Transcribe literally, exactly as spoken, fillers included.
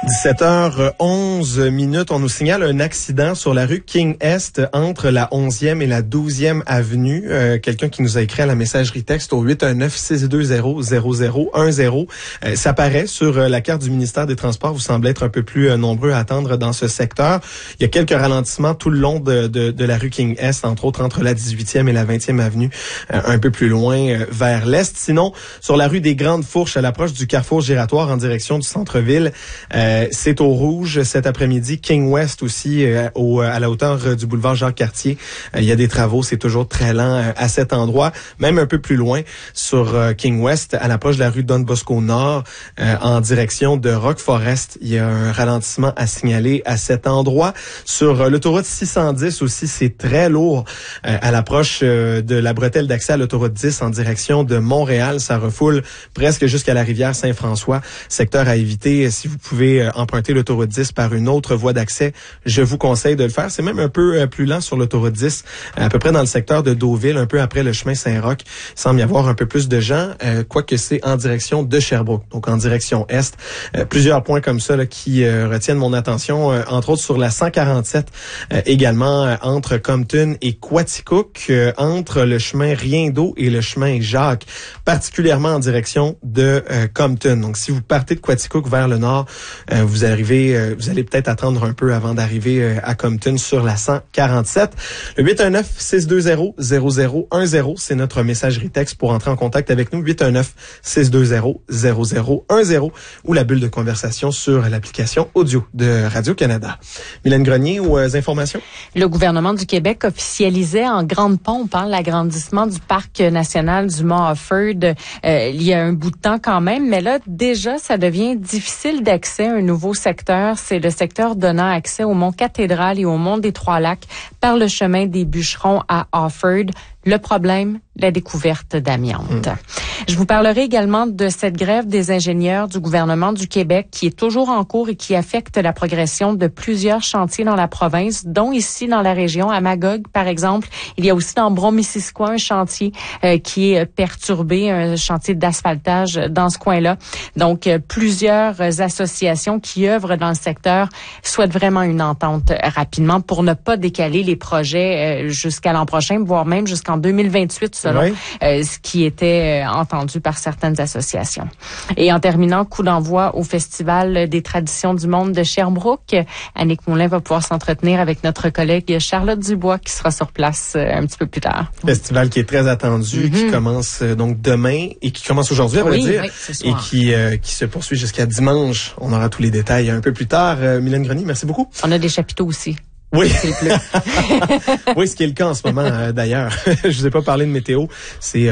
dix-sept heures onze minutes, on nous signale un accident sur la rue King-Est entre la onzième et la douzième avenue. Euh, quelqu'un qui nous a écrit à la messagerie texte au huit un neuf, six deux zéro, zéro zéro un zéro. Euh, ça paraît sur euh, la carte du ministère des Transports. Vous semblez être un peu plus euh, nombreux à attendre dans ce secteur. Il y a quelques ralentissements tout le long de, de, de la rue King-Est, entre autres entre la dix-huitième et la vingtième avenue, euh, un peu plus loin euh, vers l'est. Sinon, sur la rue des Grandes Fourches, à l'approche du carrefour giratoire en direction du centre-ville, euh, c'est au rouge cet après-midi. King West aussi, euh, au, à la hauteur euh, du boulevard Jacques-Cartier. Euh, il y a des travaux, c'est toujours très lent euh, à cet endroit. Même un peu plus loin, sur euh, King West, à l'approche de la rue Don Bosco Nord, euh, en direction de Rock Forest. Il y a un ralentissement à signaler à cet endroit. Sur euh, l'autoroute six cent dix aussi, c'est très lourd. Euh, à l'approche euh, de la bretelle d'accès à l'autoroute dix en direction de Montréal, ça refoule presque jusqu'à la rivière Saint-François. Secteur à éviter. Si vous pouvez euh, emprunter l'autoroute dix par une autre voie d'accès, je vous conseille de le faire. C'est même un peu euh, plus lent sur l'autoroute dix, à peu près dans le secteur de Deauville, un peu après le chemin Saint-Roch. Il semble y avoir un peu plus de gens, euh, quoique c'est en direction de Sherbrooke, donc en direction est. Euh, plusieurs points comme ça là, qui euh, retiennent mon attention, euh, entre autres sur la cent quarante-sept, euh, également euh, entre Compton et Quaticook, euh, entre le chemin Riendeau et le chemin Jacques, particulièrement en direction de euh, Compton. Donc si vous partez de Quaticook vers le nord, euh, vous arrivez, euh, vous allez peut-être attendre un peu avant d'arriver euh, à Compton sur la cent quarante-sept. Le huit un neuf, six deux zéro, zéro zéro un zéro, c'est notre messagerie texte pour entrer en contact avec nous. huit un neuf, six deux zéro, zéro zéro un zéro ou la bulle de conversation sur l'application audio de Radio-Canada. Mylène Grenier, aux euh, informations? Le gouvernement du Québec officialisait en grande pompe hein, l'agrandissement du parc national du Mont Offord. Euh, il y a un bout de temps quand même, mais là, déjà, ça devient difficile d'accès à un nouveau secteur. C'est le secteur donnant accès au Mont Cathédrale et au Mont des Trois-Lacs par le chemin des Bûcherons à Offord. Le problème, la découverte d'amiante. Mmh. Je vous parlerai également de cette grève des ingénieurs du gouvernement du Québec qui est toujours en cours et qui affecte la progression de plusieurs chantiers dans la province, dont ici dans la région, à Magog, par exemple. Il y a aussi dans Brome-Missisquoi un chantier euh, qui est perturbé, un chantier d'asphaltage dans ce coin-là. Donc, euh, plusieurs associations qui œuvrent dans le secteur souhaitent vraiment une entente rapidement pour ne pas décaler les projets euh, jusqu'à l'an prochain, voire même jusqu'en deux mille vingt-huit, selon oui. euh, ce qui était euh, entendu par certaines associations. Et en terminant, coup d'envoi au Festival des traditions du monde de Sherbrooke. Annick Moulin va pouvoir s'entretenir avec notre collègue Charlotte Dubois qui sera sur place euh, un petit peu plus tard. Festival qui est très attendu, mm-hmm. qui commence euh, donc demain et qui commence aujourd'hui, à vrai oui, dire, oui, ce soir. et qui euh, qui se poursuit jusqu'à dimanche. On aura tous les détails un peu plus tard. Euh, Mylène Grenier, merci beaucoup. On a des chapiteaux aussi. Oui. Oui, ce qui est le cas en ce moment, euh, d'ailleurs. Je vous ai pas parlé de météo. C'est